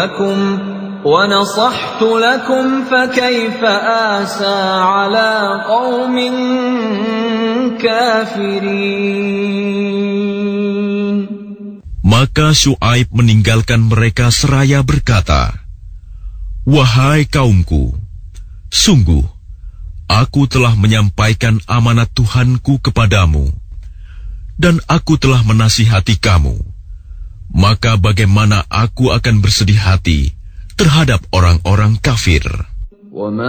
لكم ونصحت لكم فكيف آسى على قوم كافرين. Maka Syuaib meninggalkan mereka seraya berkata, "Wahai kaumku, sungguh aku telah menyampaikan amanat Tuhanku kepadamu, dan aku telah menasihati kamu. Maka bagaimana aku akan bersedih hati terhadap orang-orang kafir?"